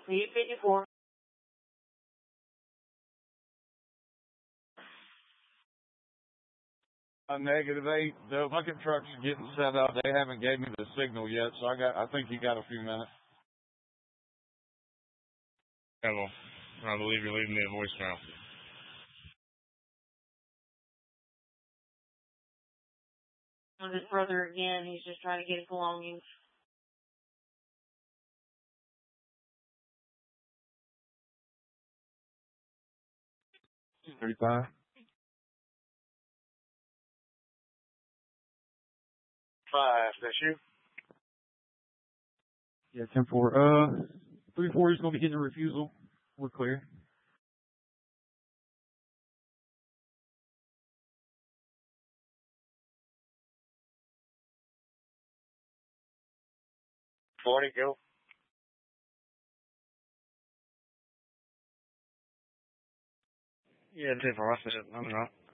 C54. -8. The bucket truck's getting set up. They haven't gave me the signal yet, so I think you got a few minutes. Hello. I believe you're leaving me a voicemail. With his brother again, he's just trying to get his belongings. $35. 5, that's you? Yeah, 10-4. 3-4 is going to be getting a refusal. We're clear. $40, go. Yeah, 10-4. I said it. I'm not.